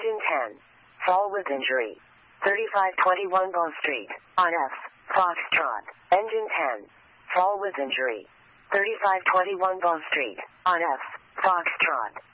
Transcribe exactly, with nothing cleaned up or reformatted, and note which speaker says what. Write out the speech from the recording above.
Speaker 1: Engine ten. Fall with injury. thirty-five twenty-one Ball Street, on F. Foxtrot. Engine ten. Fall with injury. thirty-five twenty-one Ball Street, on F. Foxtrot.